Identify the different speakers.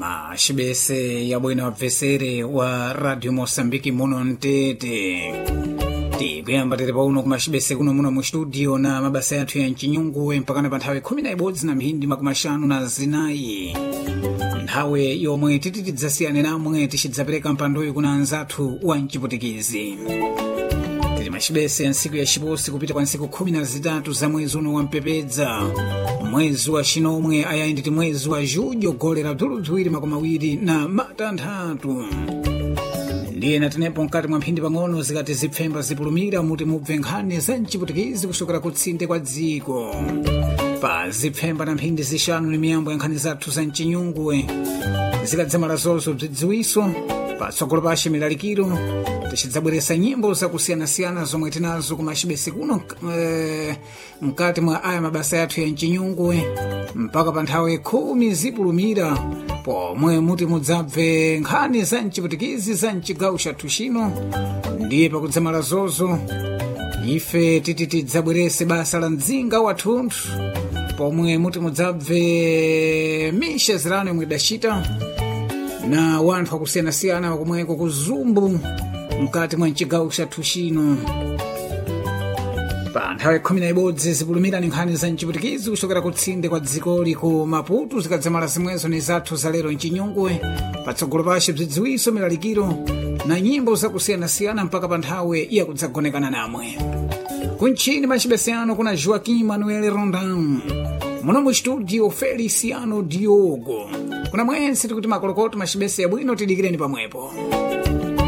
Speaker 1: Mashibese ya bwino wapfesere wa Radio Mosambiki muno Ntete. Tikuyamba tere pauno kumashibese kuno muno mu studio na mabasa yathu ya mchinyungu mpakana pa nthawi 11 na mphindi makumi asanu na zinayi. Nthawi yomwe titidzasiyane namwe tichidzapereka mpandoyo kuna anzathu wa mchiputikizi. Tili mashibese ya nsiku ya Chiposi kupita kwa nsiku 13 za mwezi uno wa Mpepedza. Mwezi wa Chinomwe ayayinditi mwezi wa Julho golera bzuluziwiri makumi awiri na matanthatu. Ndiye natenepo mkati mwa mphindi pang'ono zikati zipfemba zipulumira muti mubve nkhani za mchiputikizi kuchokera kutsinde kwa dziko. Pa zipfemba na mphindi zishanu ni miyambo ya nkhani zathu za mchinyungwe zikadzamala zonso bzidziwiso patsogolo pashe milalikiro tichidzabweresa nyimbo zakusiyana-siyana zomwe tinazo kumashibesi kuno mkati mwa aya mabasa yathu ya mchinyungwe mpaka pa nthawi 10 zipulumira pomwe muti mudzabve nkhani za mchiputikizi za mchigawo chathu chino. Ndiye pakudzamala zozo ife titidzabwerese basa la mdzinga wathunthu pomwe muti mudzabve misha zilano imwe idacita na wanthu akusiyana-siyana wakumweko kuzumbu mkati mwa mchigawo chathu chino. Pa nthawi 11 zipulumira ni nkhani za mchiputikizi kuchokera kutsinde kwa dzikoli ku Maputo zikadzamala zimwezo ni zathu za lero mchinyungwe patsogolo pashe bzidziwiso milalikiro na nyimbo zakusiyana-siyana mpaka pa nthawi ya kudzagonekana namwe. Kunchini machibese ano kuna Joaquim Manuel Rondão, muno mu studio Feliciano Diogo. Kuna mwensi tikuti makolokoto machibese ya bwino tidikireni pamwepo.